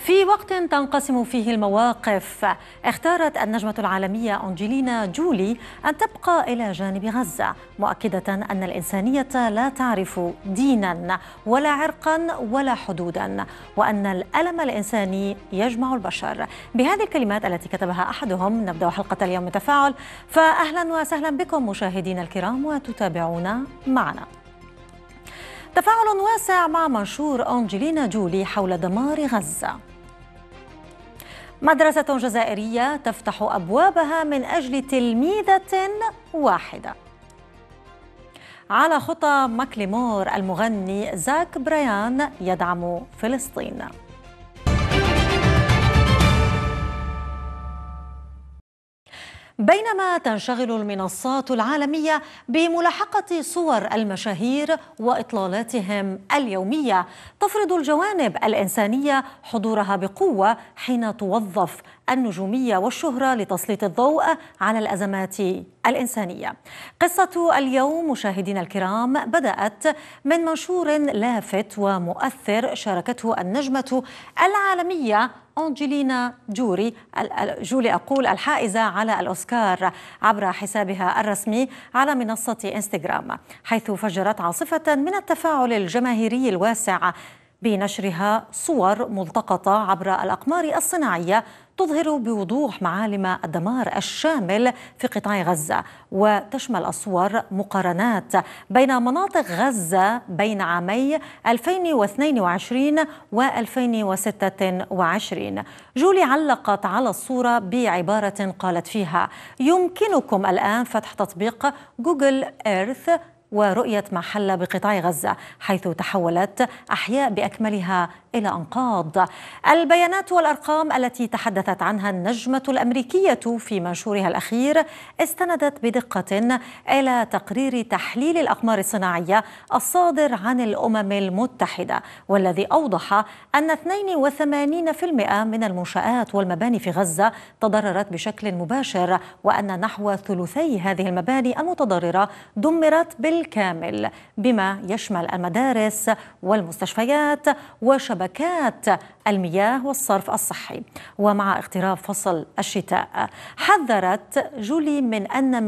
في وقت تنقسم فيه المواقف، اختارت النجمة العالمية أنجلينا جولي أن تبقى إلى جانب غزة، مؤكدة أن الإنسانية لا تعرف ديناً ولا عرقاً ولا حدوداً، وأن الألم الإنساني يجمع البشر. بهذه الكلمات التي كتبها أحدهم نبدأ حلقة اليوم تفاعل، فأهلاً وسهلاً بكم مشاهدينا الكرام وتتابعون معنا. تفاعل واسع مع منشور أنجلينا جولي حول دمار غزة. مدرسة جزائرية تفتح أبوابها من أجل تلميذة واحدة. على خطى ماكليمور المغني زاك برايان يدعم فلسطين. بينما تنشغل المنصات العالمية بملاحقة صور المشاهير وإطلالاتهم اليومية، تفرض الجوانب الإنسانية حضورها بقوة حين توظف النجومية والشهرة لتسليط الضوء على الأزمات الإنسانية. قصة اليوم مشاهدينا الكرام بدأت من منشور لافت ومؤثر شاركته النجمة العالمية أنجلينا جولي الحائزة على الأوسكار عبر حسابها الرسمي على منصة إنستغرام، حيث فجرت عاصفة من التفاعل الجماهيري الواسع بنشرها صور ملتقطة عبر الأقمار الصناعية تظهر بوضوح معالم الدمار الشامل في قطاع غزة، وتشمل الصور مقارنات بين مناطق غزة بين عامي 2022 و2026. جولي علقت على الصورة بعبارة قالت فيها: يمكنكم الآن فتح تطبيق جوجل إيرث ورؤية ما حل بقطاع غزة، حيث تحولت أحياء بأكملها إلى أنقاض. البيانات والأرقام التي تحدثت عنها النجمة الأمريكية في منشورها الأخير استندت بدقة إلى تقرير تحليل الأقمار الصناعية الصادر عن الأمم المتحدة، والذي أوضح أن 82% من المنشآت والمباني في غزة تضررت بشكل مباشر، وأن نحو ثلثي هذه المباني المتضررة دمرت بالكامل، بما يشمل المدارس والمستشفيات وشبكات المياه والصرف الصحي. ومع اقتراب فصل الشتاء حذرت جولي من أن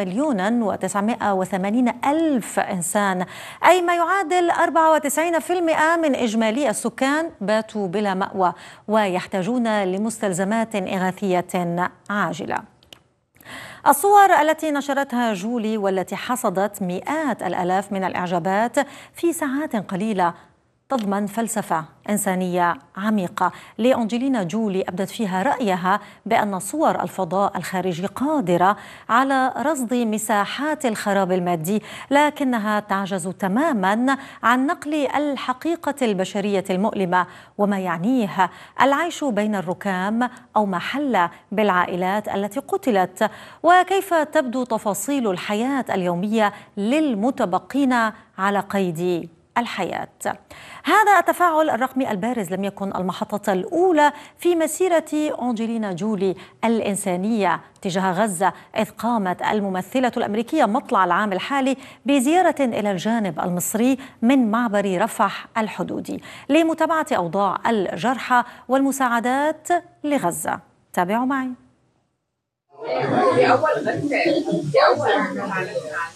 1,980,000 إنسان، أي ما يعادل 94% من إجمالي السكان، باتوا بلا مأوى ويحتاجون لمستلزمات إغاثية عاجلة. الصور التي نشرتها جولي والتي حصدت مئات الآلاف من الإعجابات في ساعات قليلة تضمن فلسفة إنسانية عميقة لأنجلينا جولي، أبدت فيها رأيها بأن صور الفضاء الخارجي قادرة على رصد مساحات الخراب المادي، لكنها تعجز تماما عن نقل الحقيقة البشرية المؤلمة وما يعنيه العيش بين الركام، أو ما حل بالعائلات التي قتلت، وكيف تبدو تفاصيل الحياة اليومية للمتبقين على قيد الحياة. هذا التفاعل الرقمي البارز لم يكن المحطة الأولى في مسيرة أنجلينا جولي الإنسانية تجاه غزة، إذ قامت الممثلة الأمريكية مطلع العام الحالي بزيارة إلى الجانب المصري من معبر رفح الحدودي لمتابعة أوضاع الجرحى والمساعدات لغزة. تابعوا معي.